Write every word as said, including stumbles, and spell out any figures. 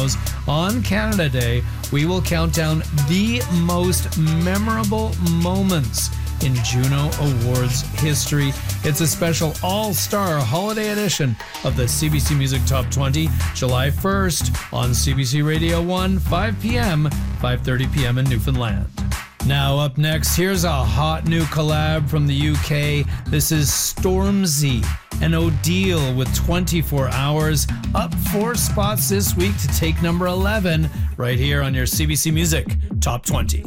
Junos. On Canada Day, we will count down the most memorable moments in Juno Awards history. It's a special all-star holiday edition of the C B C Music Top twenty, July first on C B C Radio one, five p.m., five thirty p.m. in Newfoundland. Now up next, here's a hot new collab from the U K. This is Stormzy and Odile with twenty-four hours, up four spots this week to take number eleven right here on your C B C Music Top twenty.